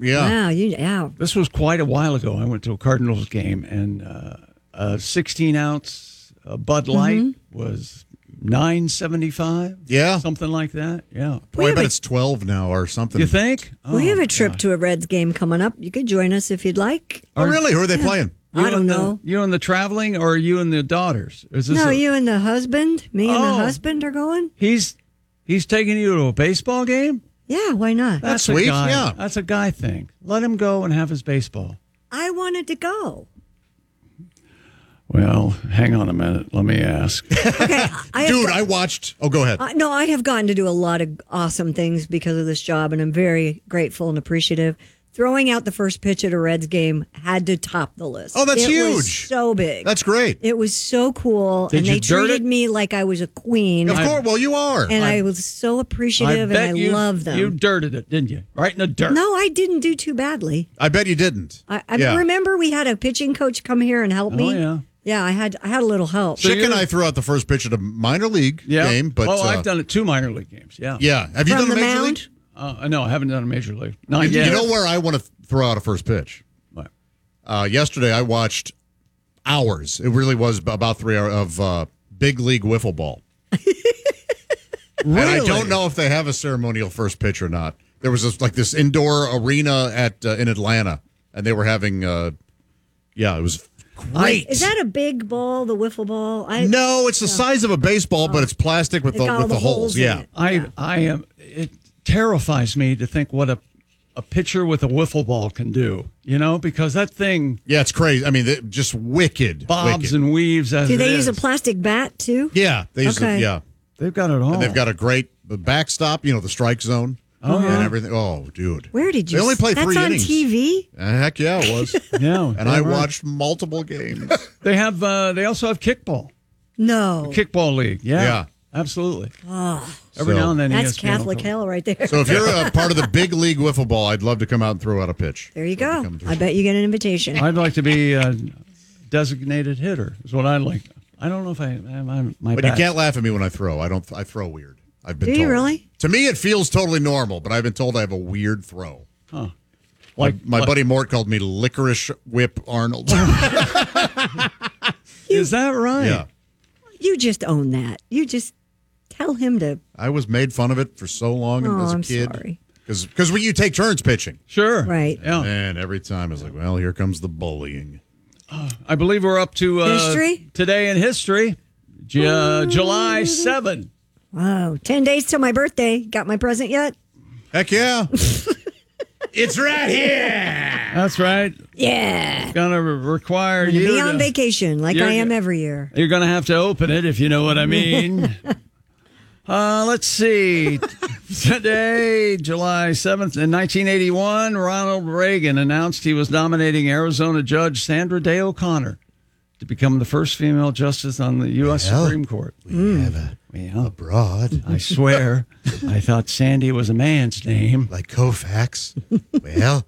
Yeah. Wow. This was quite a while ago. I went to a Cardinals game, and a 16-ounce Bud Light was $9.75. Yeah. Something like that. Yeah. Boy, I bet it's 12 now or something. You think? We have a trip to a Reds game coming up. You could join us if you'd like. Oh, really? Who are they playing? I don't know. You and the traveling, or you and the daughters? Is this No, you and the husband. Me and the husband are going. He's taking you to a baseball game? Yeah, why not? That's sweet, a guy, yeah. That's a guy thing. Let him go and have his baseball. I wanted to go. Well, hang on a minute. Let me ask. Okay, I watched. Oh, go ahead. No, I have gotten to do a lot of awesome things because of this job, and I'm very grateful and appreciative. Throwing out the first pitch at a Reds game had to top the list. Oh, that's It huge. was so big. That's great. It was so cool, Did and you they dirt treated it? me like I was a queen. Of course. Well, you are. And I was so appreciative, and I love them. You dirted it, didn't you? Right in the dirt. No, I didn't do too badly. I bet you didn't. I Yeah. remember we had a pitching coach come here and help me. Oh, yeah. Yeah, I had a little help. Chick and I threw out the first pitch at a minor league game. But, I've done it 2 minor league games. Yeah. Yeah. Have you From done a the major mound? league? No, I haven't done a major league. Not yet. You know where I want to throw out a first pitch? What? Yesterday, I watched hours. It really was about 3 hours of big league wiffle ball. And I don't know if they have a ceremonial first pitch or not. There was this indoor arena in Atlanta, and they were having, it was great. Is that a big ball, the wiffle ball? No, it's the size of a baseball, but it's plastic with It's got all the the holes. holes in Yeah. it. I am. It terrifies me to think what a pitcher with a wiffle ball can do. You know, because that thing Yeah, it's crazy. I mean, just wicked. bobs wicked. and weaves. As Do they it use a is. plastic bat too? Yeah, they use Okay. They've got it all. And they've got a great backstop, the strike zone. And everything. Oh, dude. Where did you? They only play That's 3 on innings. TV. Heck yeah, it was. Yeah, And I watched multiple games. They have. They also have kickball. No, Kickball league. Yeah. Yeah. Absolutely. Oh, Every So- now and then. that's ESPN will Catholic come. hell right there. So if you're a part of the big league wiffle ball, I'd love to come out and throw out a pitch. There you go. I bet you get an invitation. I'd like to be a designated hitter. Is what I like. I don't know if I my. But bat. you can't laugh at me when I throw. I throw weird. I've been Do told. you really? To me, it feels totally normal, but I've been told I have a weird throw. Huh. My buddy Mort called me Licorice Whip Arnold. Is that right? Yeah. You just own that. You just tell him to. I was made fun of it for so long Oh, as a I'm kid. sorry. Because when you take turns pitching. Sure. Right. Yeah. And every time I was like, well, here comes the bullying. I believe we're up to History? Today in history. July 7. Wow, 10 days till my birthday. Got my present yet? Heck yeah. It's right here. That's right. Yeah. Gonna require I'm gonna you be on to- vacation like You're- I am every year. You're going to have to open it if you know what I mean. Let's see. Today, July 7th, in 1981, Ronald Reagan announced he was nominating Arizona Judge Sandra Day O'Connor to become the first female justice on the U.S. Supreme Court. We have a broad I swear, I thought Sandy was a man's name. like Koufax. Well,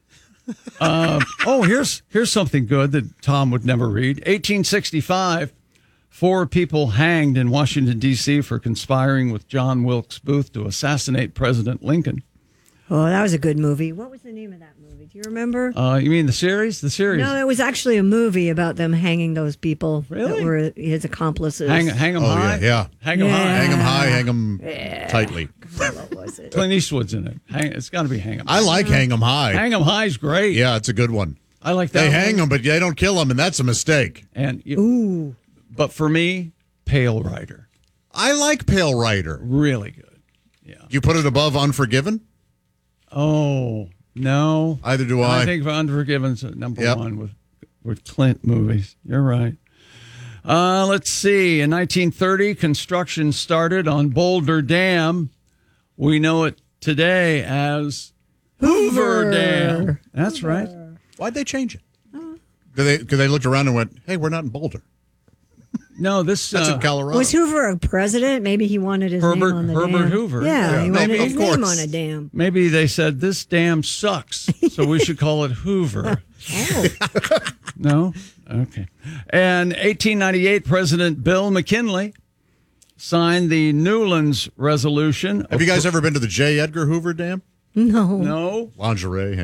Here's something good that Tom would never read. 1865, 4 people hanged in Washington, D.C. for conspiring with John Wilkes Booth to assassinate President Lincoln. Oh, that was a good movie. What was the name of that movie? Do you remember? You mean the series? The series. No, it was actually a movie about them hanging those people Really? that were his accomplices. Hang 'em oh, high? yeah. Hang 'em Yeah. high. Hang them high, hang them tightly. What was it? Clint Eastwood's in it. It's got to be Hang 'em. I like hang them high. Hang 'em High's great. Yeah, it's a good one. I like that. They one. hang them, but they don't kill them, and that's a mistake. And Ooh. But for me, Pale Rider. I like Pale Rider. Really good. Yeah. You put it above Unforgiven? Oh, no. Either do I. I think Unforgiven's number Yep. one with Clint movies. You're right. Let's see. In 1930, construction started on Boulder Dam. We know it today as Hoover Dam. That's right. Why'd they change it? Because they looked around and went, hey, we're not in Boulder. No, this That's in Colorado. Was Hoover a president? Maybe he wanted his Herbert- name on the Herbert dam. Hoover. Yeah, Yeah, he maybe, wanted his of name course. on a dam. maybe they said this dam sucks, so we should call it Hoover. Oh, No? Okay. And 1898, President Bill McKinley signed the Newlands Resolution. Have you guys ever been to the J. Edgar Hoover Dam? no. No. Lingerie.